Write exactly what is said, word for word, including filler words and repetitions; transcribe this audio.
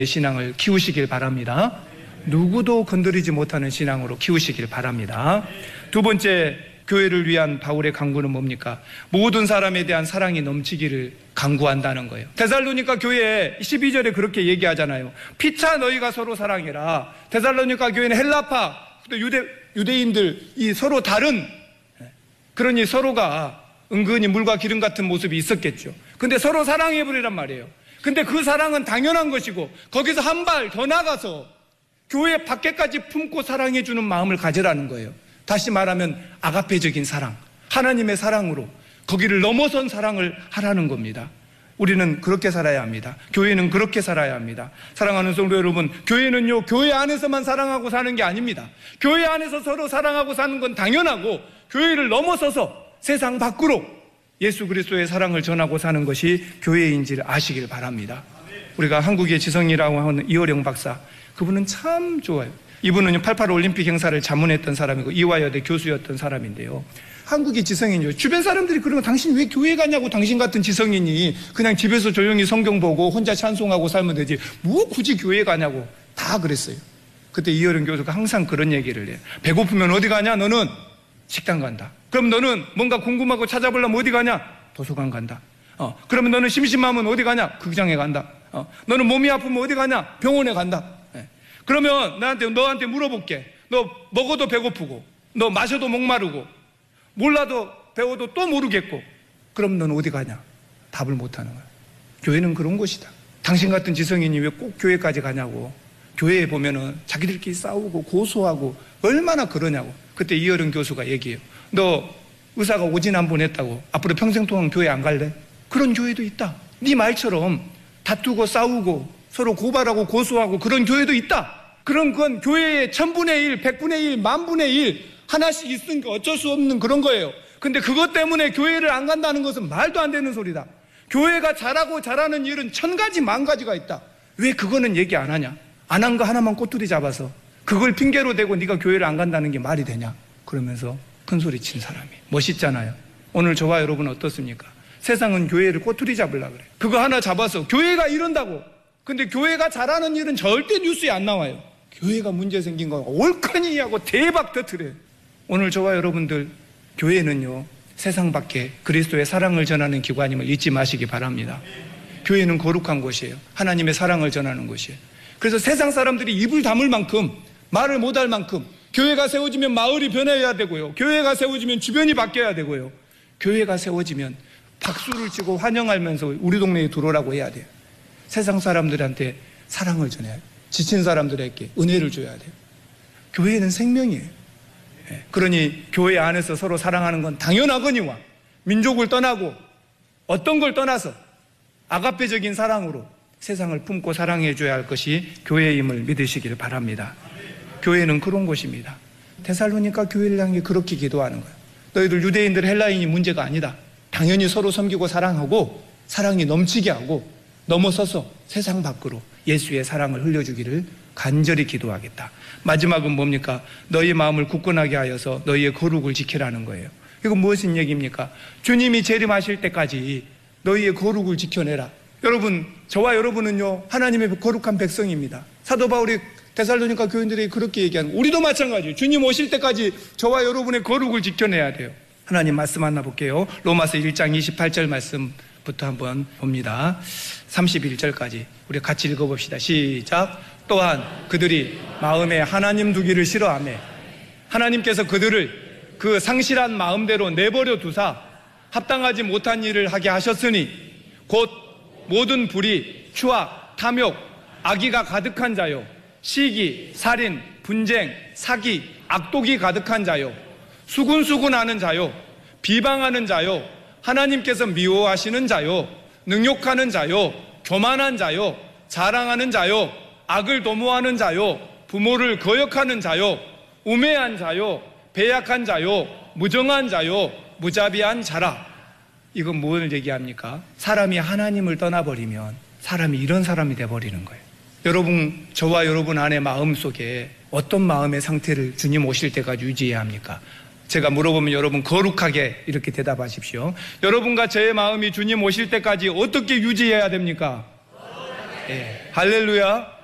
신앙을 키우시길 바랍니다. 누구도 건드리지 못하는 신앙으로 키우시길 바랍니다. 두 번째, 교회를 위한 바울의 강구는 뭡니까? 모든 사람에 대한 사랑이 넘치기를 강구한다는 거예요. 데살로니가 교회에 십이 절에 그렇게 얘기하잖아요. 피차 너희가 서로 사랑해라. 데살로니가 교회는 헬라파, 유대, 유대인들, 이 서로 다른, 그러니 서로가 은근히 물과 기름 같은 모습이 있었겠죠. 근데 서로 사랑해버리란 말이에요. 근데 그 사랑은 당연한 것이고, 거기서 한 발 더 나가서 교회 밖에까지 품고 사랑해주는 마음을 가지라는 거예요. 다시 말하면 아가페적인 사랑, 하나님의 사랑으로 거기를 넘어선 사랑을 하라는 겁니다. 우리는 그렇게 살아야 합니다. 교회는 그렇게 살아야 합니다. 사랑하는 성도 여러분, 교회는요, 교회 안에서만 사랑하고 사는 게 아닙니다. 교회 안에서 서로 사랑하고 사는 건 당연하고, 교회를 넘어서서 세상 밖으로 예수 그리스도의 사랑을 전하고 사는 것이 교회인지를 아시길 바랍니다. 우리가 한국의 지성이라고 하는 이호령 박사, 그분은 참 좋아요. 이분은 팔십팔 올림픽 행사를 자문했던 사람이고 이화여대 교수였던 사람인데요, 한국의 지성인이요, 주변 사람들이 그러면 당신 왜 교회 가냐고, 당신 같은 지성인이 그냥 집에서 조용히 성경 보고 혼자 찬송하고 살면 되지 뭐 굳이 교회 가냐고 다 그랬어요. 그때 이호령 교수가 항상 그런 얘기를 해요. 배고프면 어디 가냐? 너는 식당 간다. 그럼 너는 뭔가 궁금하고 찾아보려면 어디 가냐? 도서관 간다. 어, 그러면 너는 심심하면 어디 가냐? 극장에 간다. 어, 너는 몸이 아프면 어디 가냐? 병원에 간다. 네. 그러면 나한테, 너한테 물어볼게. 너 먹어도 배고프고, 너 마셔도 목마르고, 몰라도 배워도 또 모르겠고, 그럼 너는 어디 가냐? 답을 못하는 거야. 교회는 그런 곳이다. 당신 같은 지성인이 왜 꼭 교회까지 가냐고. 교회에 보면은 자기들끼리 싸우고 고소하고 얼마나 그러냐고. 그때 이어른 교수가 얘기해요. 너 의사가 오진 한 번 했다고 앞으로 평생 동안 교회 안 갈래? 그런 교회도 있다. 네 말처럼 다투고 싸우고 서로 고발하고 고소하고 그런 교회도 있다. 그럼 그건 교회의 천분의 일, 백분의 일, 만분의 일 하나씩 있으니까 어쩔 수 없는 그런 거예요. 근데 그것 때문에 교회를 안 간다는 것은 말도 안 되는 소리다. 교회가 잘하고 잘하는 일은 천 가지 만 가지가 있다. 왜 그거는 얘기 안 하냐? 안 한 거 하나만 꼬투리 잡아서 그걸 핑계로 대고 네가 교회를 안 간다는 게 말이 되냐? 그러면서 큰 소리 친 사람이 멋있잖아요. 오늘 저와 여러분은 어떻습니까? 세상은 교회를 꼬투리 잡으려고 그래. 그거 하나 잡아서 교회가 이런다고. 근데 교회가 잘하는 일은 절대 뉴스에 안 나와요. 교회가 문제 생긴 거 옳거니 하고 대박 터뜨려요. 오늘 저와 여러분들, 교회는요, 세상 밖에 그리스도의 사랑을 전하는 기관임을 잊지 마시기 바랍니다. 교회는 거룩한 곳이에요. 하나님의 사랑을 전하는 곳이에요. 그래서 세상 사람들이 입을 다물 만큼, 말을 못할 만큼, 교회가 세워지면 마을이 변해야 되고요, 교회가 세워지면 주변이 바뀌어야 되고요, 교회가 세워지면 박수를 치고 환영하면서 우리 동네에 들어오라고 해야 돼요. 세상 사람들한테 사랑을 전해야 돼요. 지친 사람들에게 은혜를 줘야 돼요. 교회는 생명이에요. 그러니 교회 안에서 서로 사랑하는 건 당연하거니와, 민족을 떠나고 어떤 걸 떠나서 아가페적인 사랑으로 세상을 품고 사랑해 줘야 할 것이 교회임을 믿으시길 바랍니다. 교회는 그런 곳입니다. 데살로니가 교회를 향해 그렇게 기도하는 거예요. 너희들 유대인들 헬라인이 문제가 아니다. 당연히 서로 섬기고 사랑하고 사랑이 넘치게 하고 넘어서서 세상 밖으로 예수의 사랑을 흘려주기를 간절히 기도하겠다. 마지막은 뭡니까? 너희 마음을 굳건하게 하여서 너희의 거룩을 지키라는 거예요. 이건 무엇인 얘기입니까? 주님이 재림하실 때까지 너희의 거룩을 지켜내라. 여러분, 저와 여러분은요, 하나님의 거룩한 백성입니다. 사도 바울이 데살로니가 교인들에게 그렇게 얘기하는, 우리도 마찬가지예요. 주님 오실 때까지 저와 여러분의 거룩을 지켜내야 돼요. 하나님 말씀 하나 볼게요. 로마서 일 장 이십팔 절 말씀부터 한번 봅니다. 삼십일 절까지 우리 같이 읽어봅시다. 시작. 또한 그들이 마음에 하나님 두기를 싫어하며 하나님께서 그들을 그 상실한 마음대로 내버려 두사 합당하지 못한 일을 하게 하셨으니 곧 모든 불의, 추악, 탐욕, 악의가 가득한 자요, 시기, 살인, 분쟁, 사기, 악독이 가득한 자요, 수군수군하는 자요, 비방하는 자요, 하나님께서 미워하시는 자요, 능욕하는 자요, 교만한 자요, 자랑하는 자요, 악을 도모하는 자요, 부모를 거역하는 자요, 우매한 자요, 배약한 자요, 무정한 자요, 무자비한 자라. 이건 뭘 얘기합니까? 사람이 하나님을 떠나버리면 사람이 이런 사람이 돼버리는 거예요. 여러분, 저와 여러분 안의 마음속에 어떤 마음의 상태를 주님 오실 때까지 유지해야 합니까? 제가 물어보면 여러분 거룩하게 이렇게 대답하십시오. 여러분과 저의 마음이 주님 오실 때까지 어떻게 유지해야 됩니까? 예. 할렐루야.